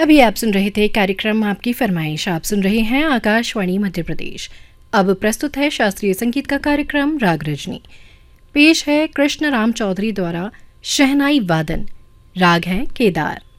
अभी आप सुन रहे थे कार्यक्रम आपकी फरमाइश। आप सुन रहे हैं आकाशवाणी मध्य प्रदेश। अब प्रस्तुत है शास्त्रीय संगीत का कार्यक्रम राग रजनी। पेश है कृष्ण राम चौधरी द्वारा शहनाई वादन। राग है केदार।